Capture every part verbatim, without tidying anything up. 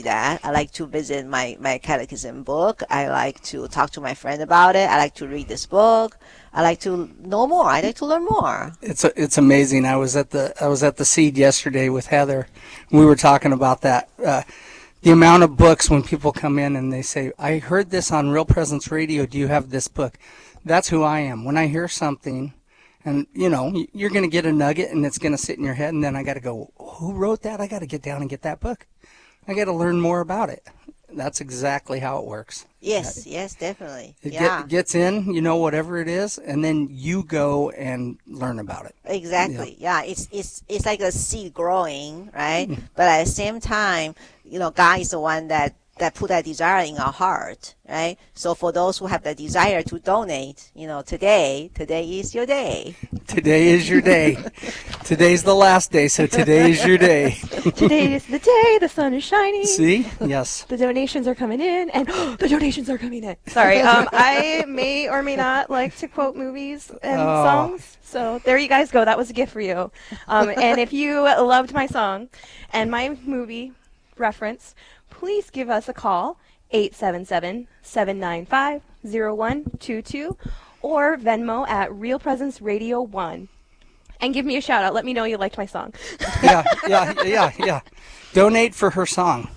that. I like to visit my, my catechism book. I like to talk to my friend about it. I like to read this book. I like to know more. I like to learn more. It's a, it's amazing. I was at the I was at the Seed yesterday with Heather. We were talking about that. Uh, the amount of books when people come in and they say, "I heard this on Real Presence Radio. Do you have this book?" That's who I am. When I hear something, and you know, you're going to get a nugget, and it's going to sit in your head, and then I got to go, "Who wrote that?" I got to get down and get that book. I got to learn more about it. That's exactly how it works. Yes, That, yes, definitely. it yeah. get, gets in, you know, whatever it is, and then you go and learn about it. Exactly. Yeah. yeah. It's it's it's like a seed growing, right? But at the same time, you know, God is the one that that put that desire in our heart, right? So for those who have the desire to donate, you know, today, today is your day. Today is your day. Today's the last day, so today is your day. Today is the day. The sun is shining. See? Yes. The donations are coming in, and the donations are coming in. Sorry, um, I may or may not like to quote movies and Oh. songs. So there you guys go. That was a gift for you. Um, and if you loved my song and my movie reference, please give us a call, eight seven seven, seven nine five, zero one two two, or Venmo at Real Presence Radio one. And give me a shout out. Let me know you liked my song. Yeah, yeah, yeah, yeah. Donate for her song.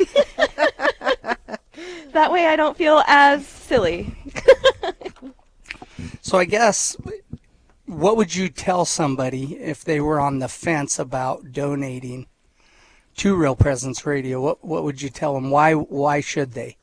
That way I don't feel as silly. So I guess, what would you tell somebody if they were on the fence about donating to Real Presence Radio? What what would you tell them? Why why should they?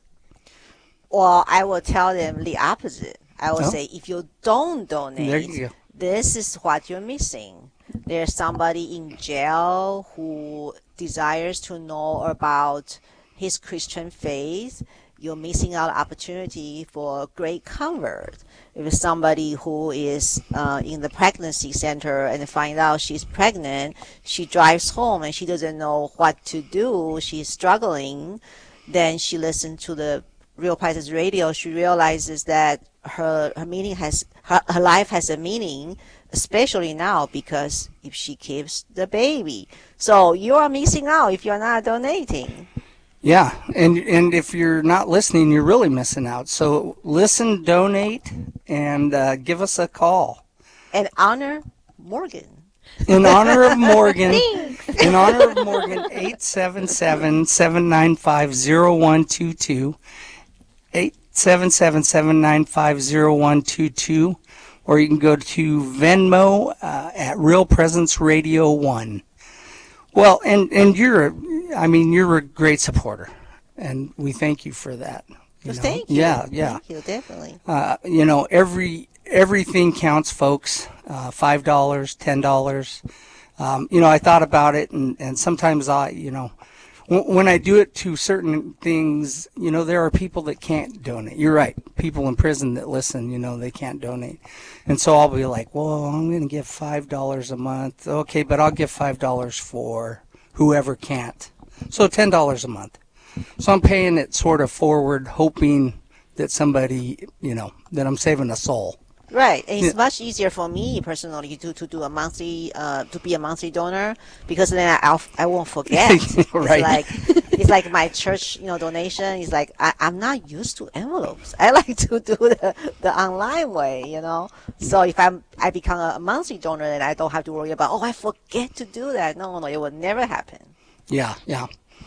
Well, I will tell them the opposite. I will Oh. say, if you don't donate, There you go. this is what you're missing. There's somebody in jail who desires to know about his Christian faith. You're missing out opportunity for a great convert. If it's somebody who is uh, in the pregnancy center and find out she's pregnant, she drives home and she doesn't know what to do, she's struggling, then she listens to the Real Presence Radio. She realizes that her her meaning has her, her life has a meaning, especially now because if she keeps the baby. So you are missing out if you're not donating. Yeah, and and if you're not listening, you're really missing out. So listen, donate, and uh, give us a call. And honor Morgan. In honor of Morgan, in honor of Morgan, eight seven seven, seven nine five, zero one two two, eight seven seven, seven nine five, zero one two two, or you can go to Venmo uh, at Real Presence Radio one. Well, and, and you're, a, I mean, you're a great supporter, and we thank you for that. You Well, know? thank you. Yeah, yeah. Thank you, definitely. Uh, you know, every everything counts, folks. Uh, Five dollars, ten dollars. Um, you know, I thought about it, and, and sometimes I, you know, w- when I do it to certain things, you know, there are people that can't donate. You're right. People in prison that listen, you know, they can't donate. And so I'll be like, well, I'm going to give five dollars a month. Okay, but I'll give five dollars for whoever can't. So ten dollars a month. So I'm paying it sort of forward, hoping that somebody, you know, that I'm saving a soul. Right, and it's Yeah. much easier for me personally to, to do a monthly, uh, to be a monthly donor, because then I'll, I won't forget. Right. It's like, it's like my church, you know, donation is like, I, I'm not used to envelopes. I like to do the, the online way, you know. So if I'm, I become a monthly donor, then I don't have to worry about, oh, I forget to do that. No, no, it will never happen. Yeah, yeah.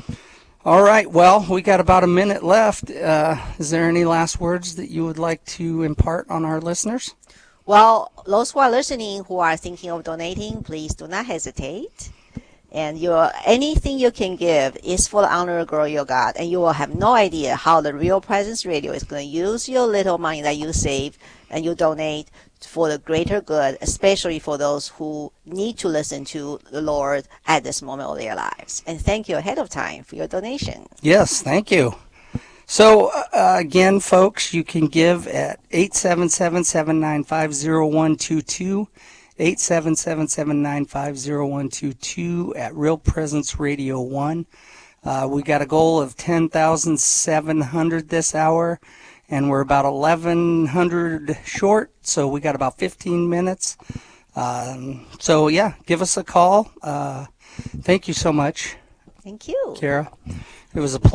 All right, well, we got about a minute left. Uh, is there any last words that you would like to impart on our listeners? Well, those who are listening who are thinking of donating, please do not hesitate. And your anything you can give is for the honor of grow your God, and you will have no idea how the Real Presence Radio is going to use your little money that you save and you donate for the greater good, especially for those who need to listen to the Lord at this moment of their lives. And thank you ahead of time for your donation. Yes, thank you. So, uh, again, folks, you can give at eight seven seven, seven nine five, zero one two two, eight seven seven, seven nine five, zero one two two at Real Presence Radio one. Uh, we got a goal of ten thousand seven hundred this hour, and we're about eleven hundred short, so we got about fifteen minutes. Um, so, yeah, give us a call. Uh, thank you so much, Thank you. Kara. It was a pleasure.